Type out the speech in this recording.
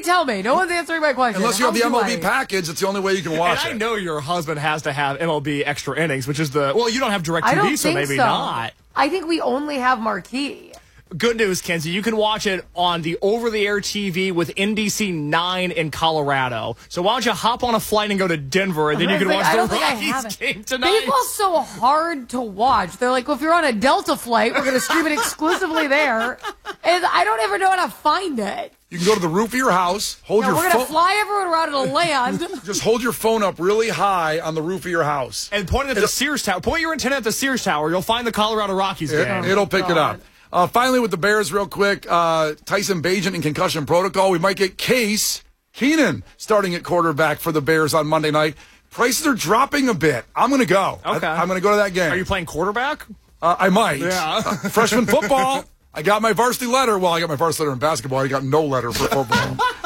tell me. No one's answering my question. Unless you have the MLB package, it's the only way you can watch and it. I know your husband has to have MLB Extra Innings, which is you don't have DirecTV, so maybe not. I think we only have Marquee. Good news, Kenzie. You can watch it on the over-the-air TV with NBC 9 in Colorado. So why don't you hop on a flight and go to Denver, and then you can watch the Rockies game tonight. Baseball's so hard to watch. They're like, well, if you're on a Delta flight, we're going to stream it exclusively there. And I don't ever know how to find it. You can go to the roof of your house, hold your phone. We're going to fly everyone around to land. Just hold your phone up really high on the roof of your house. And point it at the Sears Tower. Point your antenna at the Sears Tower. You'll find the Colorado Rockies game. It'll pick it up. Finally, with the Bears, real quick, Tyson Bagent in concussion protocol. We might get Case Keenan starting at quarterback for the Bears on Monday night. Prices are dropping a bit. I'm going to go. Okay. I'm going to go to that game. Are you playing quarterback? I might. Yeah. Freshman football. I got my varsity letter. Well, I got my varsity letter in basketball. I got no letter for football.